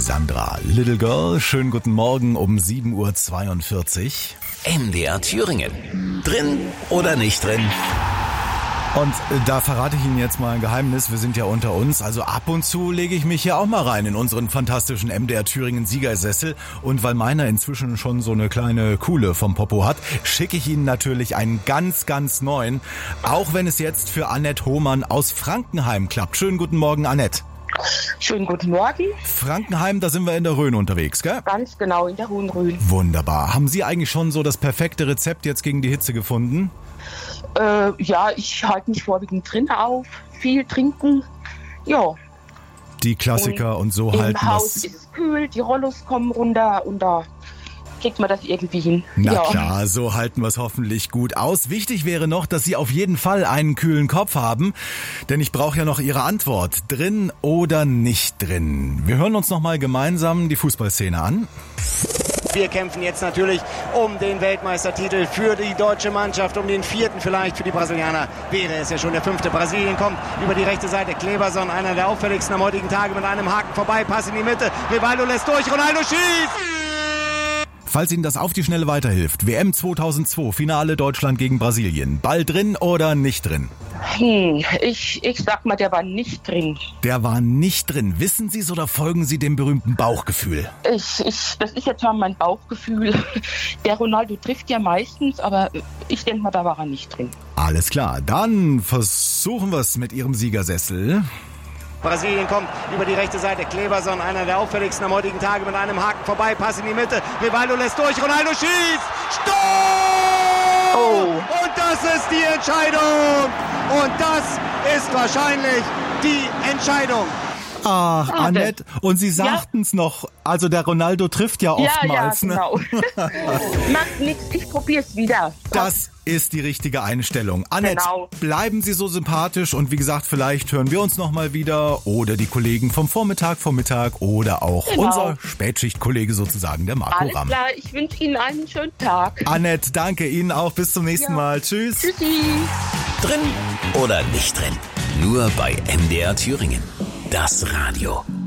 Sandra. Little Girl, schönen guten Morgen um 7:42 Uhr. MDR Thüringen. Drin oder nicht drin? Und da verrate ich Ihnen jetzt mal ein Geheimnis, wir sind ja unter uns, also ab und zu lege ich mich ja auch mal rein in unseren fantastischen MDR Thüringen Siegersessel und weil meiner inzwischen schon so eine kleine Kuhle vom Popo hat, schicke ich Ihnen natürlich einen ganz, ganz neuen, auch wenn es jetzt für Annette Hohmann aus Frankenheim klappt. Schönen guten Morgen, Annette. Schönen guten Morgen. Frankenheim, da sind wir in der Rhön unterwegs, gell? Ganz genau, in der Hohen Rhön. Wunderbar. Haben Sie eigentlich schon so das perfekte Rezept jetzt gegen die Hitze gefunden? Ja, ich halte mich vorwiegend drin auf, viel trinken, ja. Die Klassiker und so Im halten Haus das. ist es kühl, die Rollos kommen runter und da kriegt man das irgendwie hin. Na ja. klar, so halten wir es hoffentlich gut aus. Wichtig wäre noch, dass Sie auf jeden Fall einen kühlen Kopf haben, denn ich brauche ja noch Ihre Antwort. Drin oder nicht drin? Wir hören uns nochmal gemeinsam die Fußballszene an. Wir kämpfen jetzt natürlich um den Weltmeistertitel für die deutsche Mannschaft, um den 4. vielleicht für die Brasilianer. Wäre es ja schon der 5. Brasilien kommt über die rechte Seite. Kleberson, einer der auffälligsten am heutigen Tage, mit einem Haken vorbei, Pass in die Mitte. Rivaldo lässt durch, Ronaldo schießt! Falls Ihnen das auf die Schnelle weiterhilft, WM 2002, Finale Deutschland gegen Brasilien. Ball drin oder nicht drin? Ich sag mal, der war nicht drin. Der war nicht drin. Wissen Sie es oder folgen Sie dem berühmten Bauchgefühl? Das ist jetzt mal mein Bauchgefühl. Der Ronaldo trifft ja meistens, aber ich denke mal, da war er nicht drin. Alles klar, dann versuchen wir es mit Ihrem Siegersessel. Brasilien kommt über die rechte Seite. Kleberson, einer der auffälligsten am heutigen Tage, mit einem Haken vorbei, Pass in die Mitte. Rivaldo lässt durch, Ronaldo schießt! Stopp! Oh. Und das ist die Entscheidung! Und das ist wahrscheinlich die Entscheidung. Ach, Annette, und Sie sagten es noch, also der Ronaldo trifft ja oftmals. Ja, genau. Macht nichts, ich probier's wieder. Das ist die richtige Einstellung. Annette, Genau. Bleiben Sie so sympathisch und wie gesagt, vielleicht hören wir uns nochmal wieder oder die Kollegen vom Vormittag, vom Mittag oder auch unser Spätschichtkollege sozusagen, der Marco Alles Ramm. klar, ich wünsche Ihnen einen schönen Tag. Annette, danke Ihnen auch. Bis zum nächsten Mal. Tschüss. Tschüssi. Drin oder nicht drin? Nur bei MDR Thüringen. Das Radio.